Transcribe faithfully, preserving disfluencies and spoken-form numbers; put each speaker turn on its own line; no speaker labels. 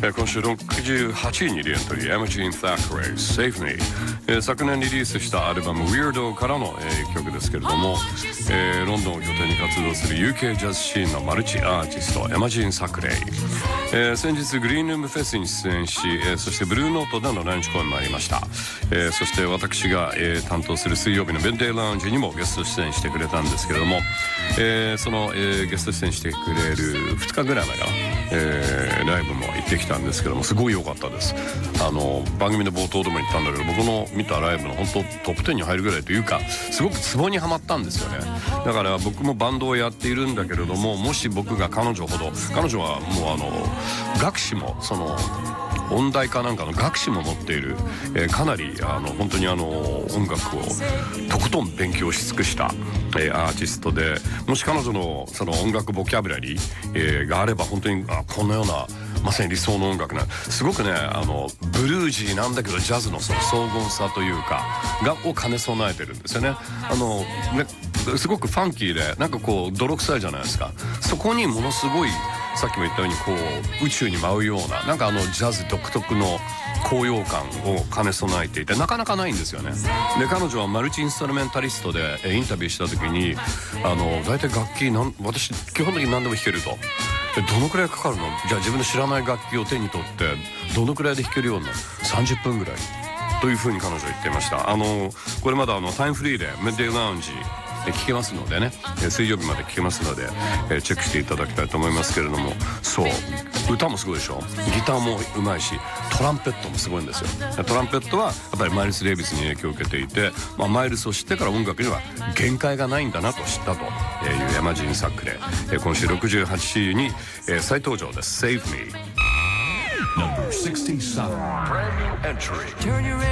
えー、今週ろくじゅうはちいにリエントリー Imogen Thackeray Save Me、えー、昨年リリースしたアルバム Weirdo からの、えー、曲ですけれども、えー、ロンドンを拠点に活動する ユーケー ジャズシーンのマルチアーティスト Imogen Thackeray、えー、先日グリーンルームフェスに出演し、えー、そしてブルーノートでのランチ公演もありました、えー、そして私が、えー、担当する水曜日のベンデイラウンジにもゲスト出演してくれたんですけれども、えー、その、えー、ゲスト出演してくれるふつかぐらい前かな、えー、ライブも行ってきたんですけども、すごい良かったです。あの番組の冒頭でも言ったんだけど、僕の見たライブの本当トップじゅうに入るぐらいというか、すごくツボにはまったんですよね。だから僕もバンドをやっているんだけれども、もし僕が彼女ほど、彼女はもうあの学士もその音大かなんかの学士も持っている、えー、かなりあの本当にあの音楽をとことん勉強し尽くした、えー、アーティストで、もし彼女のその音楽ボキャブラリー、えー、があれば本当にあこのようなまさに理想の音楽な、すごくねあのブルージーなんだけどジャズのその荘厳さというかがを兼ね備えてるんですよね。あのねすごくファンキーでなんかこう泥臭いじゃないですか。そこにものすごいさっきも言ったようにこう宇宙に舞うようななんかあのジャズ独特の高揚感を兼ね備えていて、なかなかないんですよね。で彼女はマルチインストルメンタリストでインタビューした時にあの大体楽器なん私基本的に何でも弾けると、どのくらいかかるの、じゃあ自分の知らない楽器を手に取ってどのくらいで弾けるようになる、さんじゅっぷんぐらいというふうに彼女は言っていました。あのこれまだあのタイムフリーでメッデイラウンジで聴けますのでね、水曜日まで聴けますので、えー、チェックしていただきたいと思いますけれども、そう歌もすごいでしょ、ギターもうまいしトランペットもすごいんですよ。トランペットはやっぱりマイルス・デイビスに影響を受けていて、まあ、マイルスを知ってから音楽には限界がないんだなと知ったというヤマジン・サックレ、えー、今週ろくじゅうはちいに、えー、再登場です。 Save Me Number ろくじゅうなな Brand new entry